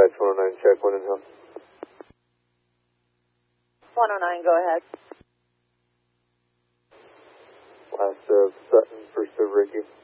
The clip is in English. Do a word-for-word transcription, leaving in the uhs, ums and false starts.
Dispatch one oh nine, check one and hill. one oh nine, go ahead. Last of Sutton, first of Ricky.